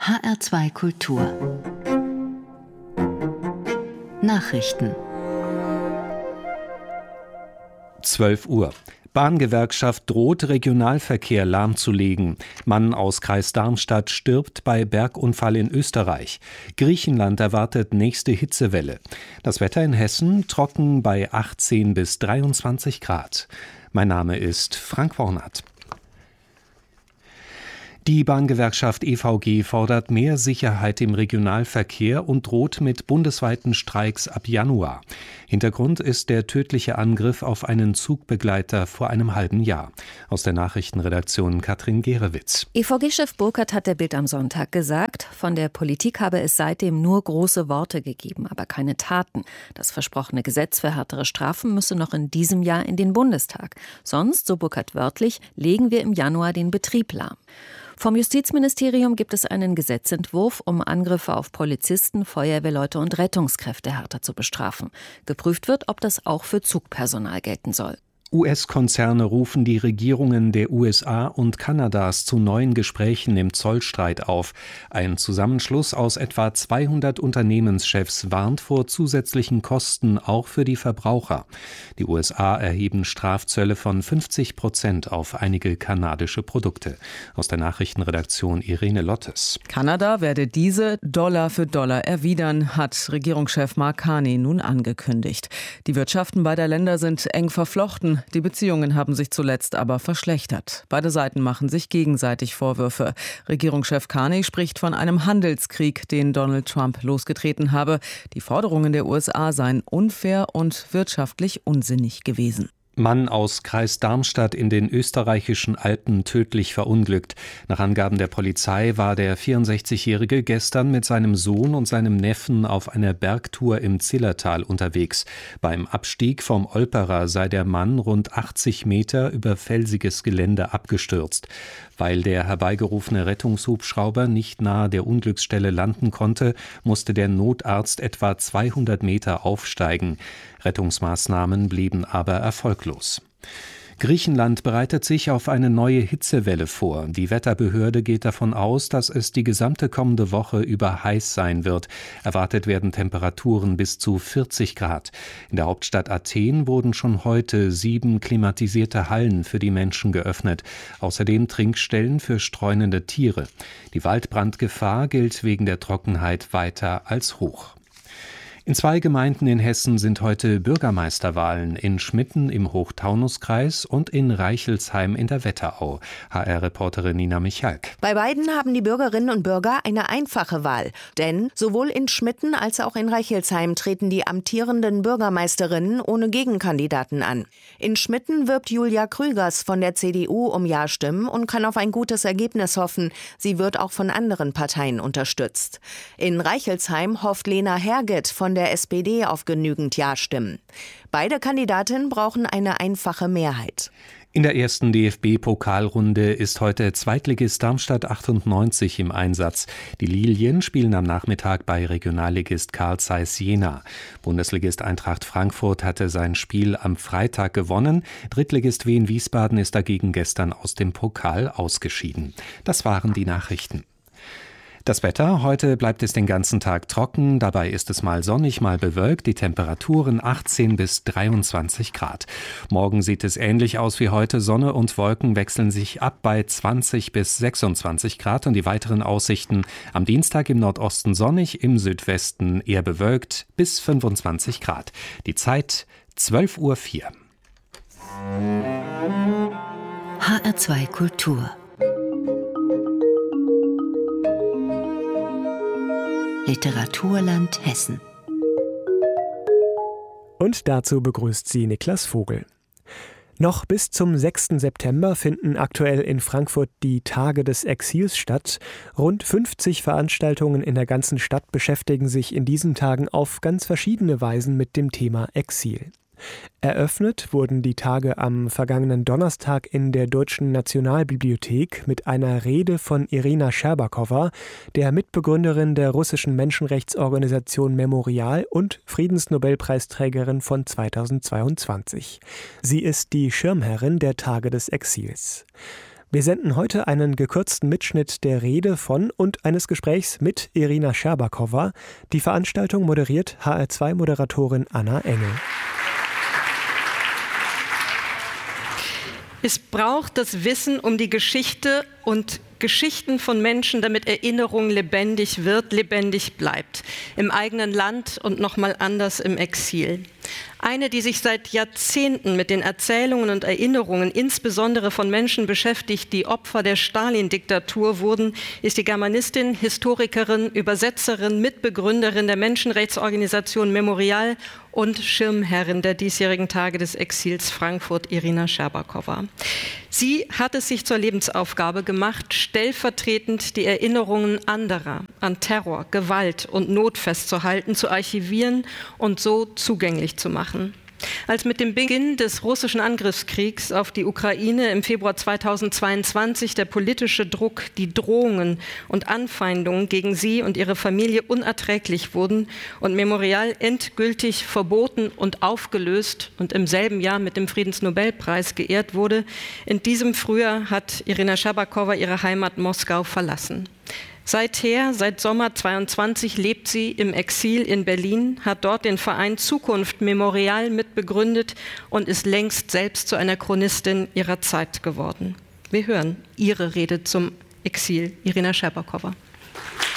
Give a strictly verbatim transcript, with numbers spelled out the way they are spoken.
H R zwei Kultur Nachrichten. zwölf Uhr. Bahngewerkschaft droht, Regionalverkehr lahmzulegen. Mann aus Kreis Darmstadt stirbt bei Bergunfall in Österreich. Griechenland erwartet nächste Hitzewelle. Das Wetter in Hessen trocken bei achtzehn bis dreiundzwanzig Grad. Mein Name ist Frank Wornert. Die Bahngewerkschaft E V G fordert mehr Sicherheit im Regionalverkehr und droht mit bundesweiten Streiks ab Januar. Hintergrund ist der tödliche Angriff auf einen Zugbegleiter vor einem halben Jahr. Aus der Nachrichtenredaktion Katrin Gerewitz. E V G-Chef Burkhardt hat der Bild am Sonntag gesagt, von der Politik habe es seitdem nur große Worte gegeben, aber keine Taten. Das versprochene Gesetz für härtere Strafen müsse noch in diesem Jahr in den Bundestag. Sonst, so Burkhardt wörtlich, legen wir im Januar den Betrieb lahm. Vom Justizministerium gibt es einen Gesetzentwurf, um Angriffe auf Polizisten, Feuerwehrleute und Rettungskräfte härter zu bestrafen. Geprüft wird, ob das auch für Zugpersonal gelten soll. U S-Konzerne rufen die Regierungen der U S A und Kanadas zu neuen Gesprächen im Zollstreit auf. Ein Zusammenschluss aus etwa zweihundert Unternehmenschefs warnt vor zusätzlichen Kosten auch für die Verbraucher. Die U S A erheben Strafzölle von fünfzig Prozent auf einige kanadische Produkte. Aus der Nachrichtenredaktion Irene Lottes. Kanada werde diese Dollar für Dollar erwidern, hat Regierungschef Mark Carney nun angekündigt. Die Wirtschaften beider Länder sind eng verflochten. Die Beziehungen haben sich zuletzt aber verschlechtert. Beide Seiten machen sich gegenseitig Vorwürfe. Regierungschef Carney spricht von einem Handelskrieg, den Donald Trump losgetreten habe. Die Forderungen der U S A seien unfair und wirtschaftlich unsinnig gewesen. Mann aus Kreis Darmstadt in den österreichischen Alpen tödlich verunglückt. Nach Angaben der Polizei war der vierundsechzigjährige gestern mit seinem Sohn und seinem Neffen auf einer Bergtour im Zillertal unterwegs. Beim Abstieg vom Olperer sei der Mann rund achtzig Meter über felsiges Gelände abgestürzt. Weil der herbeigerufene Rettungshubschrauber nicht nahe der Unglücksstelle landen konnte, musste der Notarzt etwa zweihundert Meter aufsteigen. Rettungsmaßnahmen blieben aber erfolglos. Griechenland bereitet sich auf eine neue Hitzewelle vor. Die Wetterbehörde geht davon aus, dass es die gesamte kommende Woche über heiß sein wird. Erwartet werden Temperaturen bis zu vierzig Grad. In der Hauptstadt Athen wurden schon heute sieben klimatisierte Hallen für die Menschen geöffnet. Außerdem Trinkstellen für streunende Tiere. Die Waldbrandgefahr gilt wegen der Trockenheit weiter als hoch. In zwei Gemeinden in Hessen sind heute Bürgermeisterwahlen, in Schmitten im Hochtaunuskreis und in Reichelsheim in der Wetterau. H R-Reporterin Nina Michalk. Bei beiden haben die Bürgerinnen und Bürger eine einfache Wahl. Denn sowohl in Schmitten als auch in Reichelsheim treten die amtierenden Bürgermeisterinnen ohne Gegenkandidaten an. In Schmitten wirbt Julia Krügers von der C D U um Ja-Stimmen und kann auf ein gutes Ergebnis hoffen. Sie wird auch von anderen Parteien unterstützt. In Reichelsheim hofft Lena Herget von der S P D auf genügend Ja-Stimmen. Beide Kandidatinnen brauchen eine einfache Mehrheit. In der ersten D F B-Pokalrunde ist heute Zweitligist Darmstadt achtundneunzig im Einsatz. Die Lilien spielen am Nachmittag bei Regionalligist Carl Zeiss Jena. Bundesligist Eintracht Frankfurt hatte sein Spiel am Freitag gewonnen. Drittligist Wien Wiesbaden ist dagegen gestern aus dem Pokal ausgeschieden. Das waren die Nachrichten. Das Wetter, heute bleibt es den ganzen Tag trocken, dabei ist es mal sonnig, mal bewölkt, die Temperaturen achtzehn bis dreiundzwanzig Grad. Morgen sieht es ähnlich aus wie heute, Sonne und Wolken wechseln sich ab bei zwanzig bis sechsundzwanzig Grad und die weiteren Aussichten am Dienstag im Nordosten sonnig, im Südwesten eher bewölkt bis fünfundzwanzig Grad. Die Zeit zwölf Uhr vier. H R zwei Kultur Literaturland Hessen. Und dazu begrüßt sie Niklas Vogel. Noch bis zum sechsten September finden aktuell in Frankfurt die Tage des Exils statt. Rund fünfzig Veranstaltungen in der ganzen Stadt beschäftigen sich in diesen Tagen auf ganz verschiedene Weisen mit dem Thema Exil. Eröffnet wurden die Tage am vergangenen Donnerstag in der Deutschen Nationalbibliothek mit einer Rede von Irina Scherbakowa, der Mitbegründerin der russischen Menschenrechtsorganisation Memorial und Friedensnobelpreisträgerin von zweitausendzweiundzwanzig. Sie ist die Schirmherrin der Tage des Exils. Wir senden heute einen gekürzten Mitschnitt der Rede von und eines Gesprächs mit Irina Scherbakowa. Die Veranstaltung moderiert H R zwei Moderatorin Anna Engel. Es braucht das Wissen um die Geschichte und Geschichten von Menschen, damit Erinnerung lebendig wird, lebendig bleibt. Im eigenen Land und nochmal anders im Exil. Eine, die sich seit Jahrzehnten mit den Erzählungen und Erinnerungen insbesondere von Menschen beschäftigt, die Opfer der Stalin-Diktatur wurden, ist die Germanistin, Historikerin, Übersetzerin, Mitbegründerin der Menschenrechtsorganisation Memorial und Schirmherrin der diesjährigen Tage des Exils Frankfurt, Irina Scherbakowa. Sie hat es sich zur Lebensaufgabe gemacht, stellvertretend die Erinnerungen anderer an Terror, Gewalt und Not festzuhalten, zu archivieren und so zugänglich zu machen. Als mit dem Beginn des russischen Angriffskriegs auf die Ukraine im Februar zweitausendzweiundzwanzig der politische Druck, die Drohungen und Anfeindungen gegen sie und ihre Familie unerträglich wurden und Memorial endgültig verboten und aufgelöst und im selben Jahr mit dem Friedensnobelpreis geehrt wurde, in diesem Frühjahr hat Irina Scherbakowa ihre Heimat Moskau verlassen. Seither, seit Sommer zweiundzwanzig, lebt sie im Exil in Berlin, hat dort den Verein Zukunft Memorial mitbegründet und ist längst selbst zu einer Chronistin ihrer Zeit geworden. Wir hören ihre Rede zum Exil, Irina Scherbakowa.